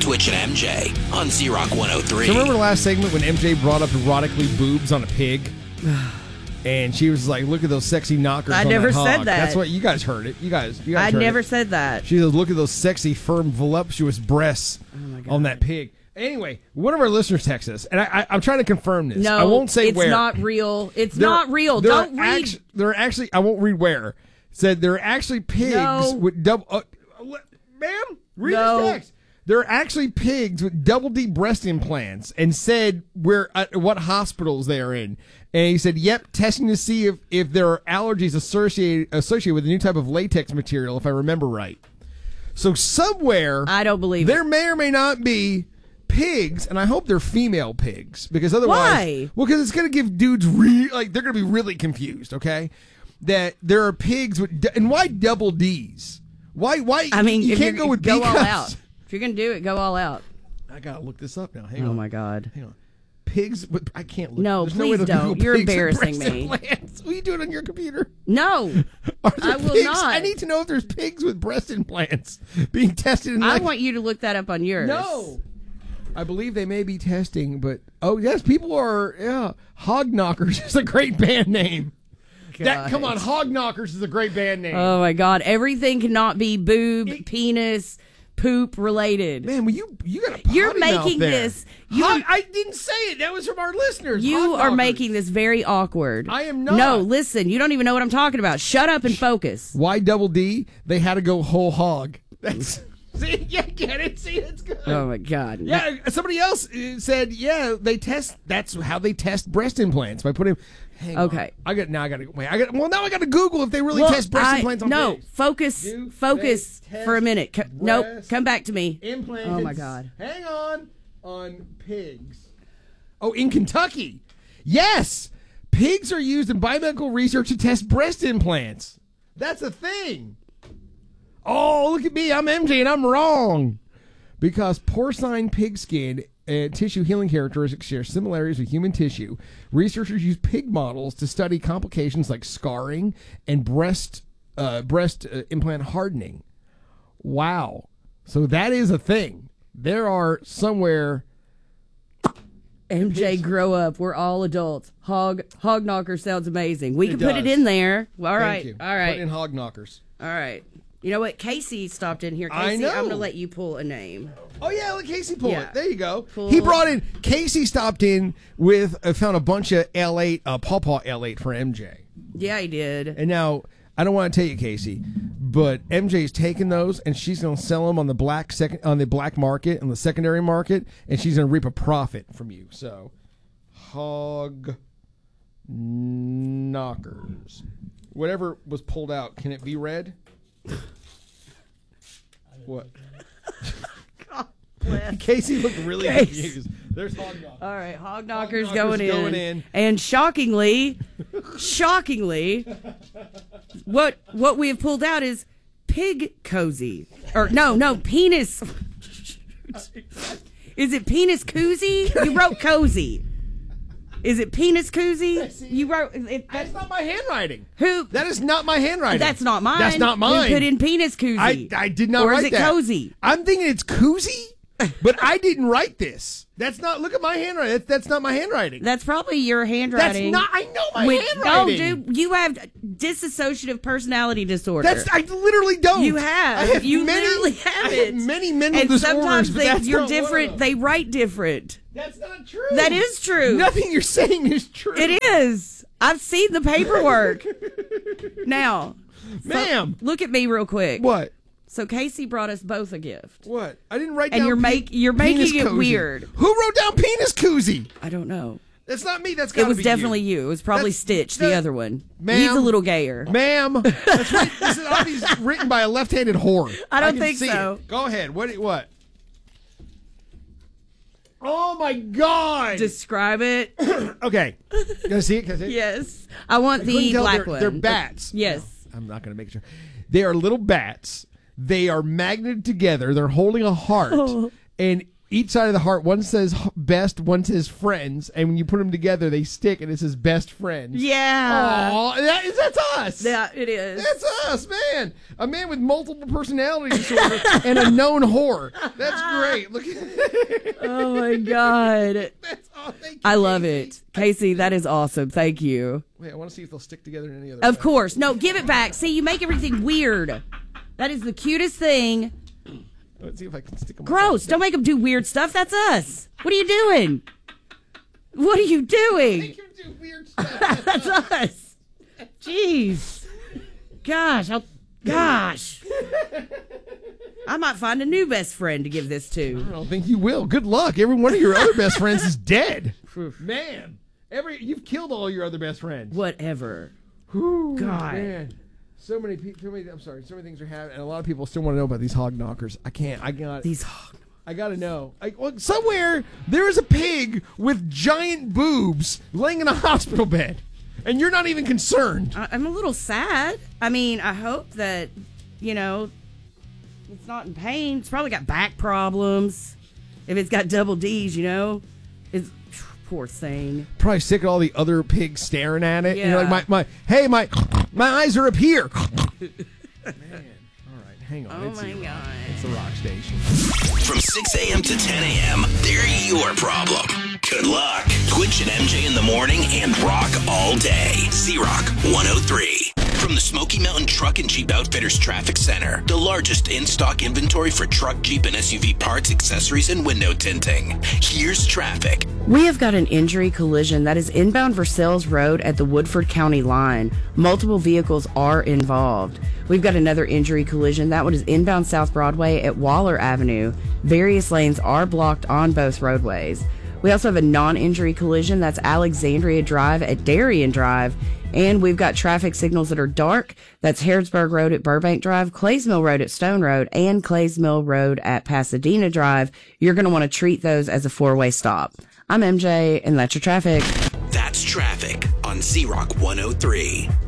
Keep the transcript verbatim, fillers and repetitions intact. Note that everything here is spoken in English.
Twitch and M J on Z-Rock one oh three. So remember the last segment when M J brought up erotically boobs on a pig? And she was like, look at those sexy knockers I on never that hog. said that. That's what you guys heard it. You guys, you guys I heard never it. said that. She says, look at those sexy, firm, voluptuous breasts Oh on that pig. Anyway, one of our listeners texts us, and I, I, I'm trying to confirm this. No, I won't say it's where. not real. It's There- not real. there Don't are read. actu- there are actually, I won't read where. Said there are actually pigs No. with double. Uh, uh, ma'am, read No. this text. There are actually pigs with double D breast implants, and said where uh, what hospitals they are in. And he said, "Yep, testing to see if, if there are allergies associated associated with a new type of latex material, if I remember right." So somewhere, I don't believe there it. may or may not be pigs, and I hope they're female pigs, because otherwise, Why? well, because it's going to give dudes re- like they're going to be really confused. Okay, that there are pigs with, d- and why double D's? Why? Why? I mean, you if can't you're- go with go B all cups. out. If you're gonna do it, go all out. I gotta look this up now. Hang Oh on. my god. Hang on. Pigs with I can't look. No, There's please way to don't. Google You're pigs with embarrassing breast me. implants. What are you doing on your computer? No, Are there I will pigs? not. I need to know if there's pigs with breast implants being tested. In I like, want you to look that up on yours. No. I believe they may be testing, but oh yes, people are. Yeah, Hog Knockers is a great band name. That come on, Hog Knockers is a great band name. Oh my god, everything cannot be boob, penis, poop related. Man, well, you you got a potty You're mouth making there. this. You, Hog, I didn't say it. That was from our listeners. you Hog are Knockers. making this very awkward. I am not. No, listen. You don't even know what I'm talking about. Shut up and focus. Why double D? They had to go whole hog. That's see, yeah, get it. See, that's good. Oh my god. Yeah, somebody else uh, said, yeah, they test. That's how they test breast implants by putting. Hang Okay. on. I got now. I got to wait. I got well now. I got to Google if they really Well, test breast I- implants on no, pigs. focus, Do focus they test for a minute. Co- nope, breast come back to me. Implants. Oh my god. Hang on. On pigs. Oh, in Kentucky. Yes, pigs are used in biomedical research to test breast implants. That's a thing. Oh, look at me. I'm M J and I'm wrong. Because porcine pig skin and tissue healing characteristics share similarities with human tissue, researchers use pig models to study complications like scarring and breast uh, breast uh, implant hardening. Wow. So that is a thing. There are somewhere... M J, grow up. We're all adults. Hog hog knocker sounds amazing. We It can put it does. in there. All Thank right. you. All right. Put in hog knockers. All right. You know what? Casey stopped in here. Casey, I know. I'm going to let you pull a name. Oh, yeah, let Casey pull Yeah. it. There you go. Pull. He brought in... Casey stopped in with... Uh, found a bunch of L eight, uh, Paw Paw L eight for M J. Yeah, he did. And now, I don't want to tell you, Casey, but M J's taking those and she's going to sell them on the black second on the black market, on the secondary market, and she's going to reap a profit from you. So, hog knockers. Whatever was pulled out, can it be read? What? Casey looked really Case. confused. There's hog knockers. All right, hog knockers, Hog knockers going, in. going in. And shockingly, shockingly, what what we have pulled out is pig cozy. Or no, no, penis. Is it penis koozie? You wrote cozy. Is it penis koozie? You wrote it. That's not my handwriting. Who? That is not my handwriting. That's not mine. That's not mine. Who put in penis koozie? I, I did not or write is it that. cozy? I'm thinking it's koozie, but I didn't write this. That's not. Look at my handwriting. That's, that's not my handwriting. That's probably your That's handwriting. not. I know my With- handwriting. No, dude, you have dissociative personality disorder. That's. I literally don't. You have. I have you many, literally have I it. have many mental and disorders. sometimes but they, that's you're not one of different. them. They write different. That's not true. That is true. Nothing you're saying is true. It is. I've seen the paperwork. Now, Ma'am. so, look at me real quick. What? So Casey brought us both a gift. What? I didn't write And down. you're pe- make- you're penis making it koozie. weird. Who wrote down penis koozie? I don't know. That's not me. That's It gotta was be definitely you. you. It was probably That's- Stitch, that- the other one. Ma'am. He's a little gayer. Ma'am, that's right. This is obviously written by a left-handed whore. I don't can think see so. it. Go ahead. What? What? Oh my God! Describe it. Okay. Can I see it? Can I see it? Yes. I want I couldn't the tell. black they're, one. They're bats. Yes. No, I'm not going to make sure. They are little bats. They are magneted together. They're holding a heart, Oh. and each side of the heart, one says h- best, one says friends, and when you put them together, they stick, and it says best friends. Yeah. Aw, that is, that's us. Yeah, it is. That's us, man. A man with multiple personality disorder and a known whore. That's great. Look at Oh, my God. That's all. Thank you, I love Casey. it. Casey, that is awesome. Thank you. Wait, I want to see if they'll stick together in any other Of way. course. No, give it back. See, you make everything weird. That is the cutest thing. Let's see if I can stick them. Gross. Don't make them do weird stuff. That's us. What are you doing? What are you doing? Make him do weird stuff. That's us. Jeez. Gosh. I'll, gosh. I might find a new best friend to give this to. I don't think you will. Good luck. Every one of your other best friends is dead. Man, every you've killed all your other best friends. Whatever. Whew, God. man. So many people. So many, I'm sorry. So many things are happening, and a lot of people still want to know about these hog knockers. I can't. I got. These hog. I gotta know. I, well, somewhere there is a pig with giant boobs laying in a hospital bed, and you're not even concerned. I, I'm a little sad. I mean, I hope that, you know, it's not in pain. It's probably got back problems. If it's got double D's, you know, it's poor thing. Probably sick of all the other pigs staring at it. You know, Yeah. like my, my hey, my my eyes are up here. Man. All right, hang on. Oh it's my the rock. God. It's the rock station. From six a.m. to ten a.m., they're your problem. Good luck. Twitch and M J in the morning and rock all day. Z-Rock one oh three. From the Smoky Mountain Truck and Jeep Outfitters Traffic Center, the largest in-stock inventory for truck, Jeep, and S U V parts, accessories, and window tinting. Here's traffic. We have got an injury collision that is inbound Versailles Road at the Woodford County line. Multiple vehicles are involved. We've got another injury collision. That one is inbound South Broadway at Waller Avenue. Various lanes are blocked on both roadways. We also have a non-injury collision. That's Alexandria Drive at Darien Drive. And we've got traffic signals that are dark. That's Harrodsburg Road at Burbank Drive, Clays Mill Road at Stone Road, and Clays Mill Road at Pasadena Drive. You're going to want to treat those as a four-way stop. I'm M J, and that's your traffic. That's traffic on Z-Rock one oh three.